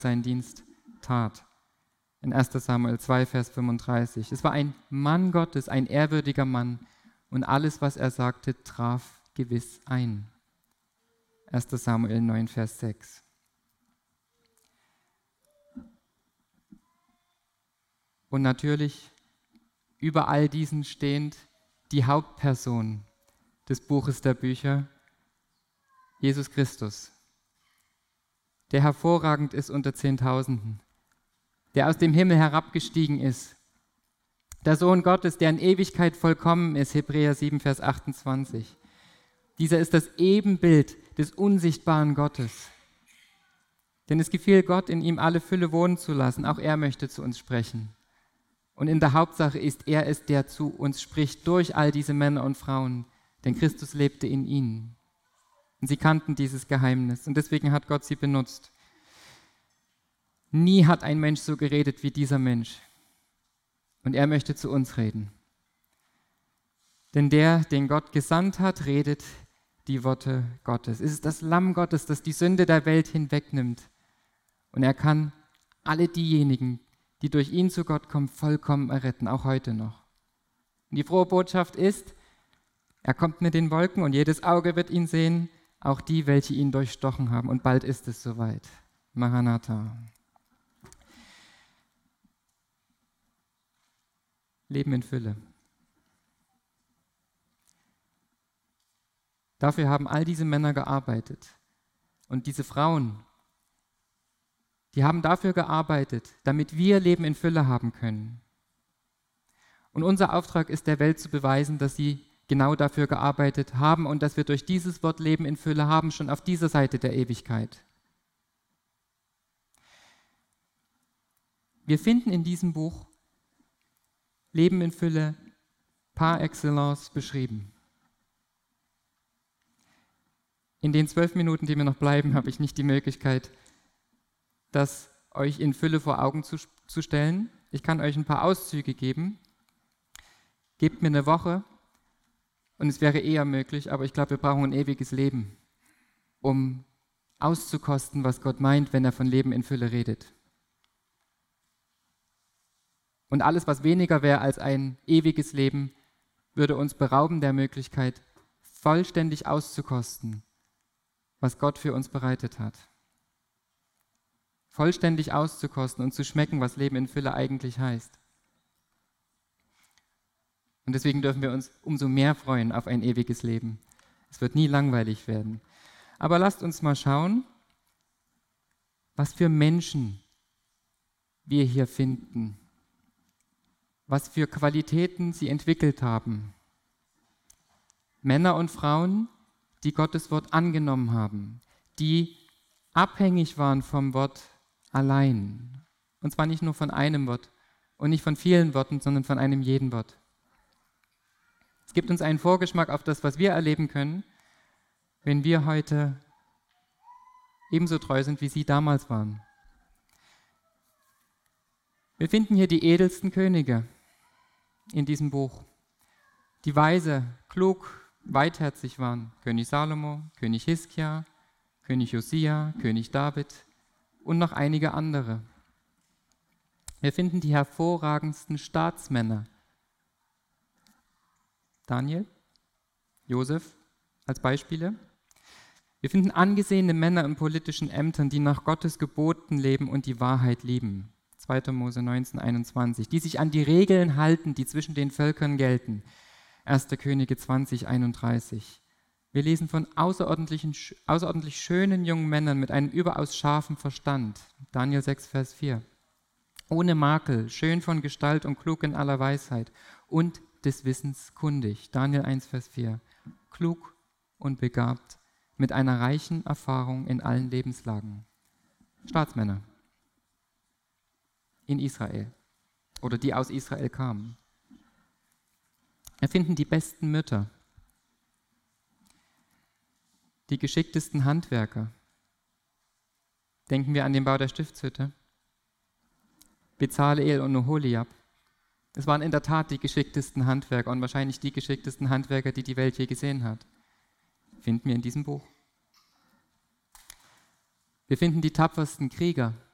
seinen Dienst tat. In 1. Samuel 2, Vers 35. Es war ein Mann Gottes, ein ehrwürdiger Mann, und alles, was er sagte, traf gewiss ein. 1. Samuel 9, Vers 6. Und natürlich über all diesen stehend die Hauptperson des Buches der Bücher, Jesus Christus, der hervorragend ist unter Zehntausenden, der aus dem Himmel herabgestiegen ist, der Sohn Gottes, der in Ewigkeit vollkommen ist, Hebräer 7, Vers 28. Dieser ist das Ebenbild des unsichtbaren Gottes. Denn es gefiel Gott, in ihm alle Fülle wohnen zu lassen. Auch er möchte zu uns sprechen. Und in der Hauptsache ist er es, der zu uns spricht, durch all diese Männer und Frauen. Denn Christus lebte in ihnen. Und sie kannten dieses Geheimnis. Und deswegen hat Gott sie benutzt. Nie hat ein Mensch so geredet wie dieser Mensch. Und er möchte zu uns reden. Denn der, den Gott gesandt hat, redet die Worte Gottes. Es ist das Lamm Gottes, das die Sünde der Welt hinwegnimmt. Und er kann alle diejenigen, die durch ihn zu Gott kommen, vollkommen erretten, auch heute noch. Und die frohe Botschaft ist, er kommt mit den Wolken und jedes Auge wird ihn sehen, auch die, welche ihn durchstochen haben. Und bald ist es soweit. Maranatha. Leben in Fülle. Dafür haben all diese Männer gearbeitet. Und diese Frauen, die haben dafür gearbeitet, damit wir Leben in Fülle haben können. Und unser Auftrag ist, der Welt zu beweisen, dass sie genau dafür gearbeitet haben und dass wir durch dieses Wort Leben in Fülle haben, schon auf dieser Seite der Ewigkeit. Wir finden in diesem Buch Leben in Fülle par excellence beschrieben. In den 12 Minuten, die mir noch bleiben, habe ich nicht die Möglichkeit, das euch in Fülle vor Augen zu stellen. Ich kann euch ein paar Auszüge geben. Gebt mir eine Woche und es wäre eher möglich, aber ich glaube, wir brauchen ein ewiges Leben, um auszukosten, was Gott meint, wenn er von Leben in Fülle redet. Und alles, was weniger wäre als ein ewiges Leben, würde uns berauben der Möglichkeit, vollständig auszukosten, was Gott für uns bereitet hat. Vollständig auszukosten und zu schmecken, was Leben in Fülle eigentlich heißt. Und deswegen dürfen wir uns umso mehr freuen auf ein ewiges Leben. Es wird nie langweilig werden. Aber lasst uns mal schauen, was für Menschen wir hier finden. Was für Qualitäten sie entwickelt haben. Männer und Frauen, die Gottes Wort angenommen haben, die abhängig waren vom Wort allein. Und zwar nicht nur von einem Wort und nicht von vielen Worten, sondern von einem jeden Wort. Es gibt uns einen Vorgeschmack auf das, was wir erleben können, wenn wir heute ebenso treu sind, wie sie damals waren. Wir finden hier die edelsten Könige in diesem Buch, die weise, klug, weitherzig waren. König Salomo, König Hiskia, König Josia, König David und noch einige andere. Wir finden die hervorragendsten Staatsmänner. Daniel, Josef als Beispiele. Wir finden angesehene Männer in politischen Ämtern, die nach Gottes Geboten leben und die Wahrheit lieben. 2. Mose 19, 21, die sich an die Regeln halten, die zwischen den Völkern gelten. 1. Könige 20, 31. Wir lesen von außerordentlich schönen jungen Männern mit einem überaus scharfen Verstand. Daniel 6, Vers 4. Ohne Makel, schön von Gestalt und klug in aller Weisheit und des Wissens kundig. Daniel 1, Vers 4. Klug und begabt, mit einer reichen Erfahrung in allen Lebenslagen. Staatsmänner in Israel oder die aus Israel kamen. Wir finden die besten Mütter, die geschicktesten Handwerker. Denken wir an den Bau der Stiftshütte. Bezaleel und Oholiab. Es waren in der Tat die geschicktesten Handwerker und wahrscheinlich die geschicktesten Handwerker, die die Welt je gesehen hat. Finden wir in diesem Buch. Wir finden die tapfersten Krieger.